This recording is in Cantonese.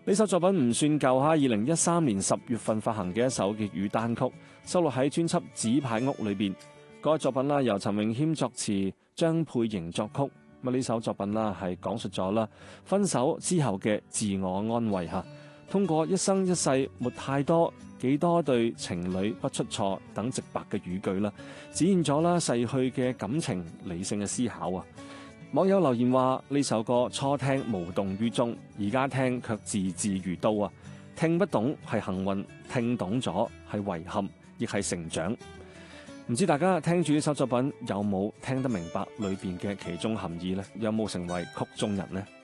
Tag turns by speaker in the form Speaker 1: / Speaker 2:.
Speaker 1: 呢首作品唔算舊哈，2013年10月份發行嘅一首粵語單曲，收錄喺專輯《紙牌屋》裏邊。嗰個作品啦，由陳詠謙作詞，張佩瑩作曲。咁呢首作品啦，係講述咗啦分手之後嘅自我安慰嚇，通過一生一世沒太多幾多對情侶不出錯等直白嘅語句啦，展現咗啦逝去嘅感情理性嘅思考啊！網友留言話：呢首歌初聽無動於衷，而家聽卻字字如刀啊！聽不懂係幸運，聽懂咗係遺憾，亦係成長。唔知大家聽住呢首作品有冇聽得明白裏邊嘅其中含義呢？有冇成為曲中人呢？